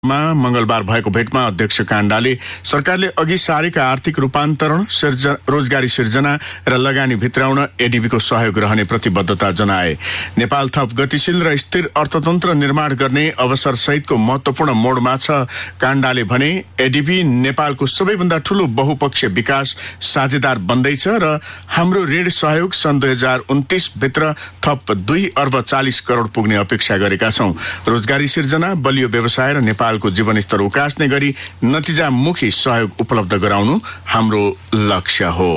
मंगलबार भएको भेटमा अध्यक्ष काण्डाले सरकारले अघि सारेका आर्थिक रूपान्तरण, रोजगारी सिर्जना र लगानी भित्राउन एडीबीको सहयोग रहने प्रतिबद्धता जनाए। नेपाल थप गतिशील र स्थिर अर्थतन्त्र निर्माण गर्ने अवसर सहितको महत्वपूर्ण मोडमा छ। काण्डाले भने एडीबी नेपालको सबैभन्दा ठूलो बहुपक्षीय विकास साझेदार बन्दैछ र हाम्रो ऋण सहयोग सन् 2029 भित्र थप 2 अर्ब 40 करोड पुग्ने अपेक्षा गरेका छौं। रोजगारी सिर्जना, बलियो व्यवसाय र नेपालको जीवनस्तर उकास्ने गरी नतिजामुखी सहयोग उपलब्ध गराउनु हाम्रो लक्ष्य हो।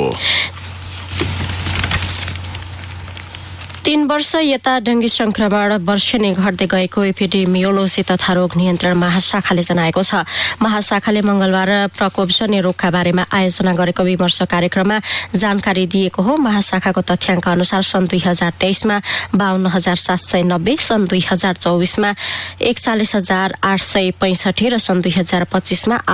3 वर्ष यता डेंगी संक्रमण वर्षेनी घट्दै गएको एपिडेमियोलोजी तथा रोग नियन्त्रण महाशाखाले जनाएको छ। महाशाखाले मंगलबार प्रकोपजन्य रोगका बारेमा आयोजना गरेको विमर्श कार्यक्रममा जानकारी दिएको हो। महाशाखाको तथ्याङ्क अनुसार सन् 2023 मा 52,790, सन् 2024 मा 41,865 र सन् 2025 मा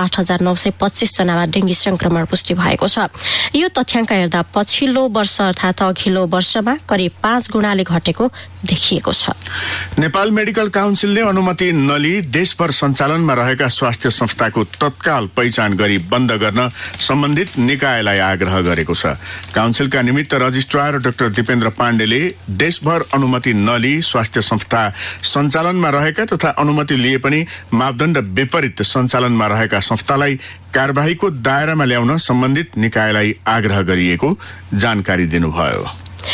8,925 जनामा डेंगी संक्रमण पुष्टि भएको छ। यो तथ्याङ्क हेर्दा पछिल्लो वर्ष अर्थात् अघिल्लो वर्षमा करिब 5 गुणाले घटेको देखिएको छ। नेपाल मेडिकल काउन्सिलले अनुमति नलिई देशभर सञ्चालनमा रहेका स्वास्थ्य संस्थाको तत्काल पहिचान गरी बन्द गर्न सम्बन्धित निकायलाई आग्रह गरेको छ। काउन्सिलका निमित्त रजिस्ट्रार डाक्टर दिपेन्द्र पाण्डेले देशभर अनुमति नलिई स्वास्थ्य संस्था सञ्चालनमा रहेका तथा अनुमति लिए पनि मापदण्ड विपरीत सञ्चालनमा रहेका संस्थालाई कार्यवाहीको दायरामा ल्याउन सम्बन्धित निकायलाई आग्रह गरिएको जानकारी दिनुभयो।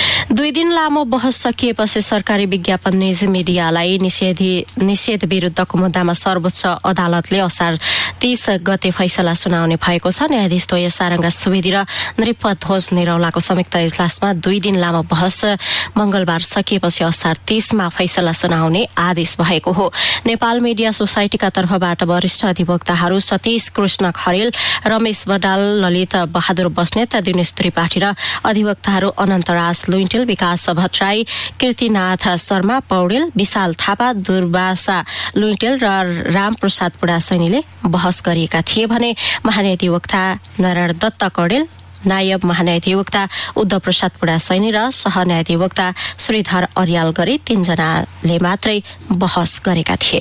2 दिन लामो बहस सकिएपछि सरकारी विज्ञापन निजी मिडियालाई निषेध विरुद्धको मुद्दामा सर्वोच्च अदालतले असार 30 गते फैसला सुनाउने भएको छ। न्यायाधीश द्वय सारङ्गा सुवेदी र नृपध्वज निरौलाको संयुक्त इजलासमा 2 दिन लामो बहस मंगलबार सकिएपछि असार 30 मा फैसला सुनाउने आदेश भएको हो। नेपाल मिडिया सोसाइटीका तर्फबाट वरिष्ठ अधिवक्ताहरू सतीश कृष्ण खरेल, रमेश बडाल, ललित बहादुर बस्नेत, दिनेश त्रिपाठी र अधिवक्ताहरू अनन्तराज लुइन्टेल, विकास भट्टराई, कीर्तिनाथ शर्मा पौडेल, विशाल थापा, दुर्वासा लुइन्टेल र रामप्रसाद पुडासैनीले बहस गरिएका थिए भने महान्यायाधिवक्ता नारायण दत्त कौडेल, नायब महान्यायाधिवक्ता उद्धव प्रसाद पुडासैनी र सहन्यायाधिवक्ता श्रीधर अर्याल गरी 3 जनाले मात्रै बहस गरेका थिए।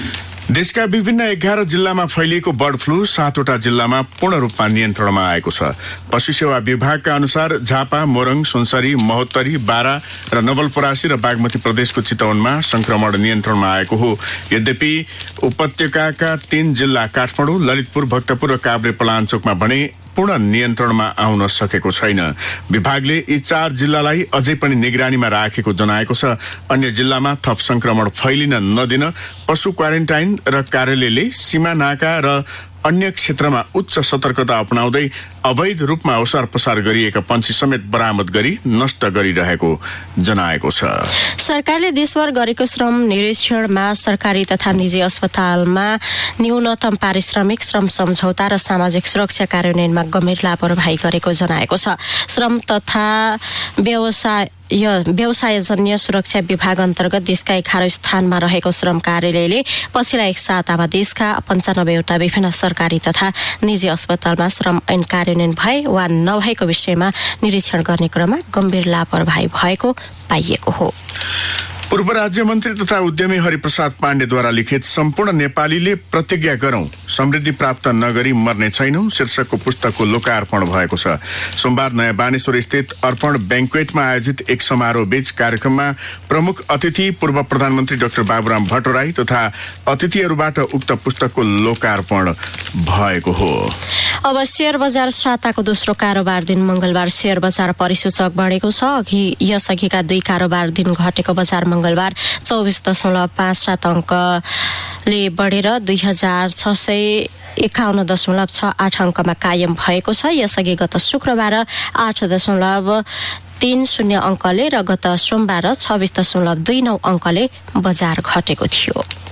देशका विभिन्न 11 जिल्लामा फैलिएको बर्ड फ्लू 7 वटा जिल्लामा पूर्ण रूपमा नियन्त्रणमा आएको छ। पशु सेवा विभागका अनुसार झापा, मोरङ, सुनसरी, महोत्तरी, बारा र नवलपरासी र बागमती प्रदेशको चितवनमा संक्रमण नियन्त्रणमा आएको हो। यद्यपि उपत्यकाका 3 जिल्ला काठमाडौँ, ललितपुर, भक्तपुर र काभ्रे पलाञ्चोकमा भने पूर्ण नियन्त्रणमा आउन सकेको छैन। विभागले यी 4 जिल्लालाई अझै पनि निगरानीमा राखेको जनाएको छ। अन्य जिल्लामा थप संक्रमण फैलिन नदिन पशु क्वारेन्टाइन र कार्यालयले सीमा नाका र अन्य क्षेत्रमा उच्च सतर्कता अपनाउँदै अवैध रूपमा ओसार पसार गरिएका पंक्षी समेत बरामद गरी नष्ट गरिरहेको जनाएको छ। सरकारले देशभर गरेको श्रम निरीक्षणमा सरकारी तथा निजी अस्पतालमा न्यूनतम पारिश्रमिक, श्रम सम्झौता र सामाजिक सुरक्षा कार्यान्वयनमा गम्भीर लापरवाही गरेको जनाएको छ। श्रम तथा व्यवसायजन्य सुरक्षा विभाग अन्तर्गत देशका 11 स्थानमा रहेको श्रम कार्यालयले पछिल्ला 1 सातामा देशका 95 वटा विभिन्न सरकारी तथा निजी अस्पतालमा श्रम ऐन कार्यान्वयन भए वा नभएको विषयमा निरीक्षण गर्ने क्रममा गम्भीर लापरवाही भएको पाइएको हो। पूर्व राज्य मन्त्री तथा उद्यमी हरिप्रसाद पाण्डेद्वारा लिखित सम्पूर्ण नेपालीले प्रतिज्ञा गरौं, समृद्धि प्राप्त नगरी मर्ने छैनौं शीर्षकको पुस्तकको लोकार्पण भएको छ। सोमबार नयाँ बानेश्वर स्थित अर्पण बैंक्वेटमा आयोजित एक समारोह बीच कार्यक्रममा प्रमुख अतिथि पूर्व प्रधानमन्त्री डाक्टर बाबुराम भट्टराई तथा अतिथिहरूबाट उक्त पुस्तकको लोकार्पण भएको हो। अब शेयर बजार साताको दोस्रो कारोबार दिन मंगलबार शेयर बजार परिसूचक बढेको छ। यसअघिका 2 कारोबार दिन घटेको बजार मंगलबार 24.57 अङ्कले बढेर 2651.68 अङ्कमा कायम भएको छ। यसअघि गत शुक्रबार 8.30 अङ्कले र गत सोमबार 26.29 अङ्कले बजार घटेको थियो।